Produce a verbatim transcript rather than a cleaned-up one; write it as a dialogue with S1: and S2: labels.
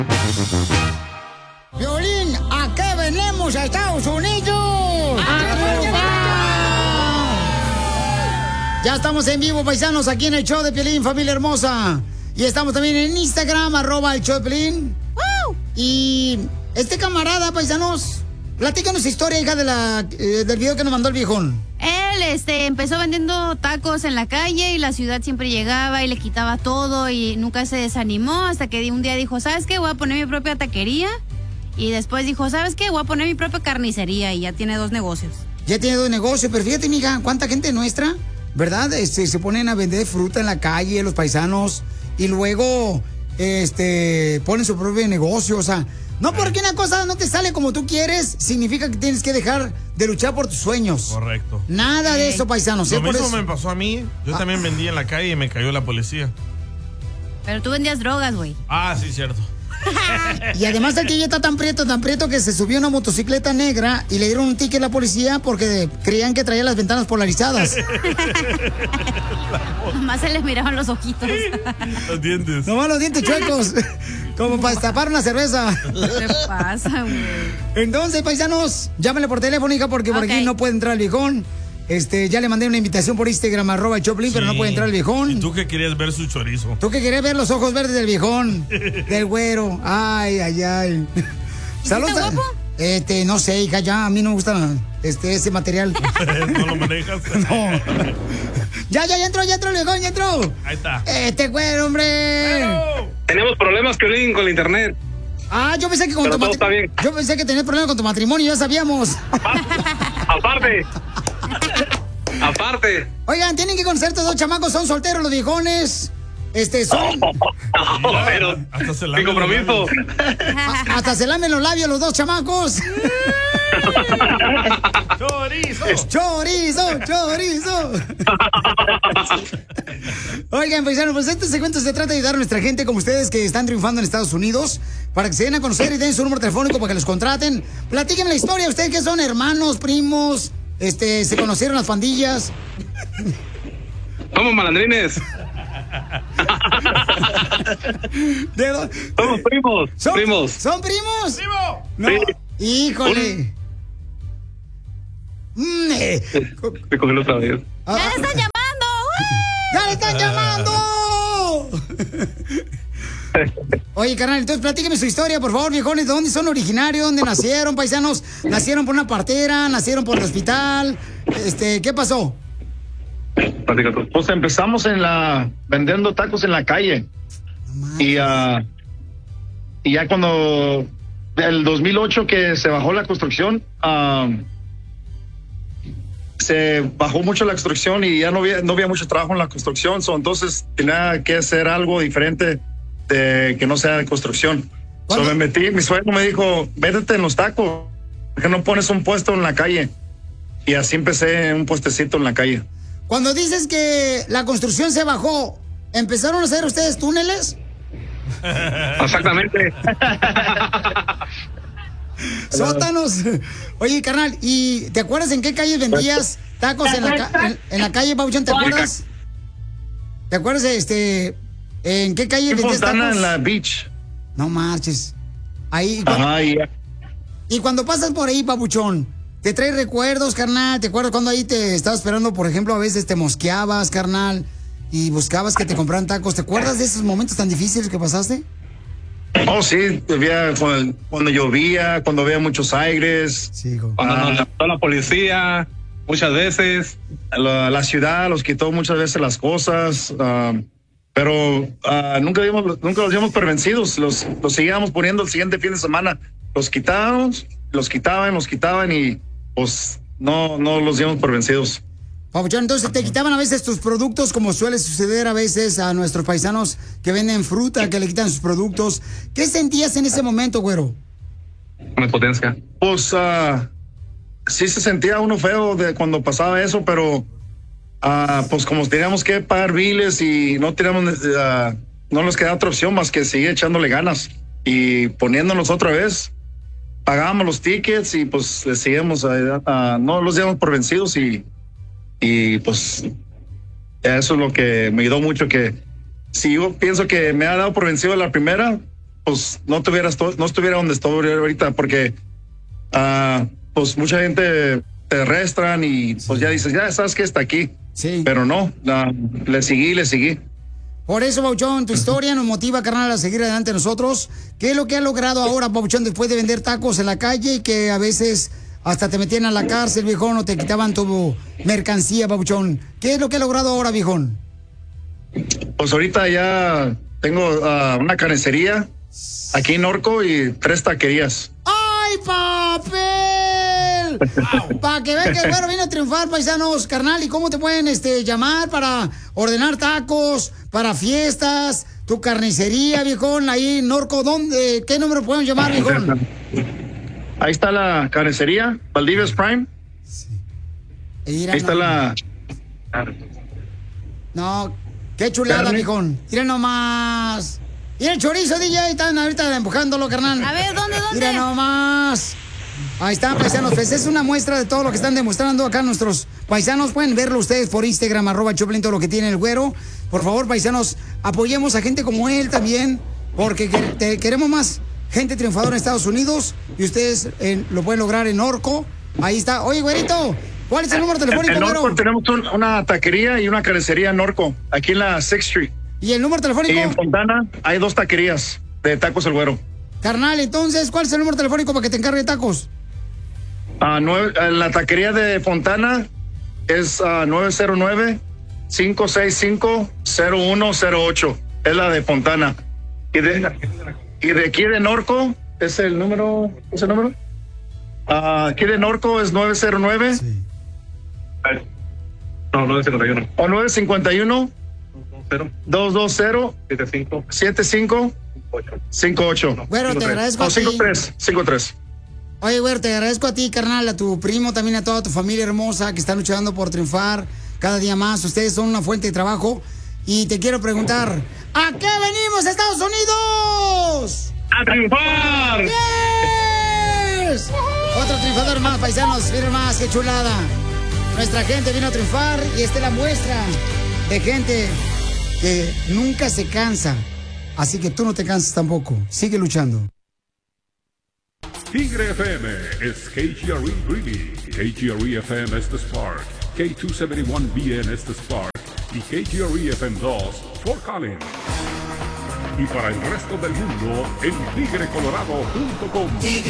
S1: Violín, ¿a qué venimos a Estados Unidos? ¡A Ya estamos en vivo, paisanos, aquí en el show de Piolín, familia hermosa. Y estamos también en Instagram, arroba el show de Piolín. ¡Wow! Y este camarada, paisanos, platícanos historia, hija, de la, eh, del video que nos mandó el viejón.
S2: Él este, empezó vendiendo tacos en la calle y la ciudad siempre llegaba y le quitaba todo y nunca se desanimó hasta que un día dijo, ¿sabes qué? Voy a poner mi propia taquería. Y después dijo, ¿sabes qué? Voy a poner mi propia carnicería y ya tiene dos negocios.
S1: Ya tiene dos negocios, pero fíjate, mija, cuánta gente nuestra, ¿verdad? Este, se ponen a vender fruta en la calle, los paisanos, y luego este, ponen su propio negocio, o sea... No porque una cosa no te sale como tú quieres, significa que tienes que dejar de luchar por tus sueños.
S3: Correcto.
S1: Nada de eso, paisanos.
S3: Lo
S1: ¿eh? Por
S3: mismo
S1: eso...
S3: me pasó a mí. Yo ah. también vendía en la calle y me cayó la policía.
S2: Pero tú vendías drogas, güey.
S3: Ah, sí, cierto.
S1: Y además aquí ya está tan prieto, tan prieto que se subió a una motocicleta negra y le dieron un ticket a la policía porque creían que traía las ventanas polarizadas.
S2: Nomás se les miraban los ojitos.
S3: Los dientes.
S1: Nomás los dientes chuecos. Como para destapar una cerveza.
S2: ¿Qué pasa, güey?
S1: Entonces, paisanos, llámenle por teléfono, hija, porque por okay. aquí no puede entrar el viejón. Este, ya le mandé una invitación por Instagram, arroba el Choplin, sí. Pero no puede entrar el viejón.
S3: ¿Y tú que querías ver su chorizo?
S1: Tú que querías ver los ojos verdes del viejón, del güero. Ay, ay, ay. Saludos. ¿Está guapo? Este, no sé, hija, ya a mí no me gusta este, ese material.
S3: ¿No lo manejas?
S1: No. Ya, ya, ya entró, ya entró el viejón, ya entró.
S3: Ahí está.
S1: Este güero, hombre.
S4: Bueno. Tenemos problemas, Piolín, con el internet.
S1: Ah, yo pensé que con
S4: Pero
S1: tu
S4: matrimonio.
S1: Yo pensé que tenías problemas con tu matrimonio, ya sabíamos.
S4: Aparte. Aparte.
S1: Oigan, tienen que conocer estos dos chamacos, son solteros los viejones. Este, son...
S4: No, no, pero...
S3: Hasta se
S4: lamen compromiso.
S1: A, hasta se lamen los labios los dos chamacos.
S3: ¡Chorizo!
S1: ¡Chorizo! ¡Chorizo! Oigan, paisanos, pues este segmento se trata de ayudar a nuestra gente como ustedes que están triunfando en Estados Unidos para que se den a conocer y den su número telefónico para que los contraten. Platíquenme la historia, ustedes que son hermanos, primos, este, se conocieron las pandillas.
S4: Somos malandrines. Somos primos.
S1: ¿Son
S4: primos.
S1: ¿Son primos?
S3: ¡Primo!
S1: No.
S4: Sí.
S1: Híjole. Mm, eh.
S4: Me cogió otra vez.
S2: ¡Ya le están llamando!
S1: ¡Ya le están llamando! Oye, carnal, entonces platíqueme su historia, por favor, viejones. ¿De dónde son originarios? ¿Dónde nacieron, paisanos? ¿Nacieron por una partera? ¿Nacieron por el hospital? Este, ¿qué pasó?
S5: Pues empezamos en la vendiendo tacos en la calle. No y, uh, y ya cuando el dos mil ocho que se bajó la construcción, uh, se bajó mucho la construcción y ya no había, no había mucho trabajo en la construcción, so, entonces tenía que hacer algo diferente de que no sea de construcción. So, me metí, mi suegro me dijo, métete en los tacos, ¿por qué no pones un puesto en la calle? Y así empecé un puestecito en la calle.
S1: Cuando dices que la construcción se bajó, ¿empezaron a hacer ustedes túneles?
S4: Exactamente.
S1: Sótanos. Oye, carnal, ¿y te acuerdas en qué calles vendías tacos en la, ca en, en la calle, Pauchón? ¿Te acuerdas? ¿Te acuerdas este en qué calle vendías tacos?
S5: En la beach.
S1: No marches. Ahí.
S5: Ajá, y,
S1: y cuando pasas por ahí, Papuchón, ¿te trae recuerdos, carnal? ¿Te acuerdas cuando ahí te estaba esperando, por ejemplo, a veces te mosqueabas, carnal, y buscabas que te compraran tacos? ¿Te acuerdas de esos momentos tan difíciles que pasaste?
S5: Oh, sí, había, cuando, cuando llovía, cuando había muchos aires.
S1: Sí, hijo.
S4: Cuando nos levantó la policía, muchas veces.
S5: La, la ciudad los quitó muchas veces las cosas, uh, pero uh, nunca, dimos, nunca los dimos por vencidos. Los, los seguíamos poniendo el siguiente fin de semana. Los quitábamos, los quitaban, los quitaban y pues no, no los dimos por vencidos.
S1: Papuchón, entonces te quitaban a veces tus productos, como suele suceder a veces a nuestros paisanos que venden fruta, que le quitan sus productos. ¿Qué sentías en ese momento, güero?
S4: Una potencia.
S5: Pues uh, sí se sentía uno feo de cuando pasaba eso, pero uh, pues como teníamos que pagar biles y no teníamos, uh, no nos quedaba otra opción más que seguir echándole ganas y poniéndonos otra vez. Pagábamos los tickets y pues le seguíamos, uh, uh, no los dimos por vencidos y Y pues eso es lo que me ayudó mucho, que si yo pienso que me ha dado por vencido la primera, pues no tuvieras to- no estuviera donde estoy ahorita, porque ah, pues mucha gente te arrestan y pues ya dices, ya sabes que está aquí.
S1: Sí.
S5: Pero no, ah, le seguí, le seguí.
S1: Por eso, Papuchón, tu historia nos motiva, carnal, a seguir adelante nosotros. ¿Qué es lo que has logrado ahora, Papuchón, después de vender tacos en la calle y que a veces hasta te metían a la cárcel, viejón, o te quitaban tu mercancía, Papuchón? ¿Qué es lo que has logrado ahora, viejón?
S5: Pues ahorita ya tengo ah, una carnicería aquí en Norco y tres taquerías.
S1: ¡Ay, papel! Para que vean que el güero vino a triunfar, paisanos, carnal. ¿Y cómo te pueden este, llamar para ordenar tacos, para fiestas, tu carnicería, viejón, ahí en Norco? ¿Dónde? ¿Qué número pueden llamar, viejón?
S5: Ahí está la carnicería, Valdivia's Prime.
S1: Mira,
S5: Ahí está
S1: no,
S5: la...
S1: No, qué chulada,
S5: Carne.
S1: viejón. Mira nomás. Mira el chorizo, D J, están ahorita empujándolo, carnal.
S2: A ver, ¿dónde, dónde?
S1: Mira nomás. Ahí están, paisanos. Pues es una muestra de todo lo que están demostrando acá nuestros paisanos. Pueden verlo ustedes por Instagram, arroba Choplin, todo lo que tiene el güero. Por favor, paisanos, apoyemos a gente como él también, porque que- te- queremos más gente triunfadora en Estados Unidos y ustedes eh, lo pueden lograr en Orco. Ahí está. Oye, güerito, ¿cuál es el número telefónico,
S5: En Norco
S1: güero?
S5: tenemos un- una taquería y una carnicería en Norco, aquí en la sixth Street.
S1: ¿Y el número
S5: Y
S1: telefónico?
S5: en Fontana hay dos taquerías de Tacos El Güero.
S1: Carnal, entonces, ¿cuál es el número telefónico para que te encargue de tacos?
S5: Ah, nueve- ah, la taquería de Fontana es ah, nueve cero nueve, cinco seis cinco, cero uno cero ocho. Es la de Fontana. Y de, y de aquí de Norco es el número. ¿Es el número? Ah, aquí de Norco es nueve cero nueve.
S4: No, nueve cincuenta y uno.
S5: O nueve cinco uno,
S4: Cero,
S5: dos dos cero,
S4: siete cinco,
S5: siete cinco
S4: ocho.
S5: cinco ocho.
S1: Güero, te agradezco a
S5: No,
S1: ti.
S5: cinco tres, cinco tres.
S1: Oye, güero, te agradezco a ti, carnal, a tu primo, también a toda tu familia hermosa que está luchando por triunfar cada día más. Ustedes son una fuente de trabajo. Y te quiero preguntar, ¿a qué venimos, Estados Unidos?
S5: ¡A triunfar!
S1: ¡Yes! Otro triunfador más, paisanos, miren más, qué chulada. Nuestra gente vino a triunfar y esta es la muestra de gente que nunca se cansa. Así que tú no te cansas tampoco. Sigue luchando.
S6: Tigre F M es K G R E Greeley, K G R E F M es The Spark, K doscientos setenta y uno B N es The Spark y K G R E F M dos Fort Collins. Y para el resto del mundo en tigre colorado punto com.